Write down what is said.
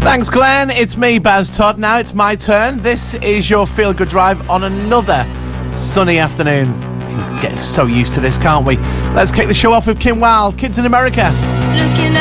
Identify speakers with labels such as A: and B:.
A: Thanks, Glenn. It's me, Baz Todd. Now it's my turn. This is your Feel Good Drive on another sunny afternoon. We can get so used to this, can't we? Let's kick the show off with Kim Wilde, Kids in America.
B: Looking